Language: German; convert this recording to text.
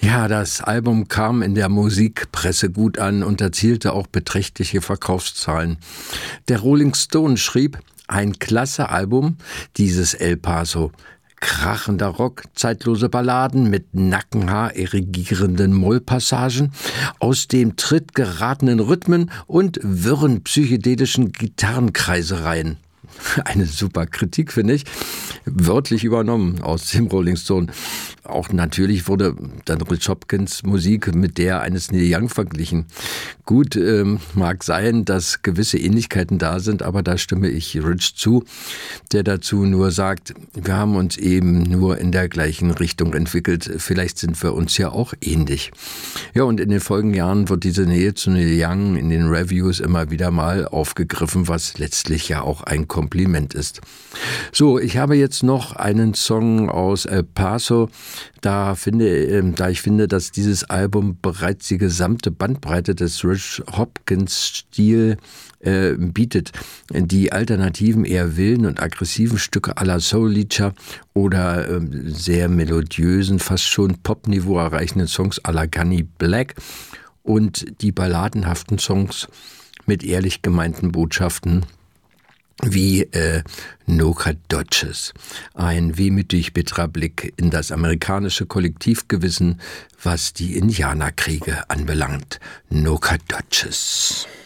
Ja, das Album kam in der Musikpresse gut an und erzielte auch beträchtliche Verkaufszahlen. Der Rolling Stone schrieb: ein klasse Album, dieses El Paso. Krachender Rock, zeitlose Balladen mit Nackenhaar irrigierenden Mollpassagen, aus dem Tritt geratenen Rhythmen und wirren psychedelischen Gitarrenkreisereien. Eine super Kritik, finde ich. Wörtlich übernommen aus dem Rolling Stone. Auch natürlich wurde dann Rich Hopkins Musik mit der eines Neil Young verglichen. Gut, mag sein, dass gewisse Ähnlichkeiten da sind, aber da stimme ich Rich zu, der dazu nur sagt, wir haben uns eben nur in der gleichen Richtung entwickelt. Vielleicht sind wir uns ja auch ähnlich. Ja, und in den folgenden Jahren wird diese Nähe zu Neil Young in den Reviews immer wieder mal aufgegriffen, was letztlich ja auch ein Kompliment ist. So, ich habe jetzt noch einen Song aus El Paso. Da ich finde, dass dieses Album bereits die gesamte Bandbreite des Rich Hopkins-Stil bietet. Die alternativen, eher wilden und aggressiven Stücke à la Soul Leacher oder sehr melodiösen, fast schon Popniveau erreichenden Songs à la Gunny Black und die balladenhaften Songs mit ehrlich gemeinten Botschaften wie Nocadodches. Ein wehmütig bitterer Blick in das amerikanische Kollektivgewissen, was die Indianerkriege anbelangt. Nocadodches.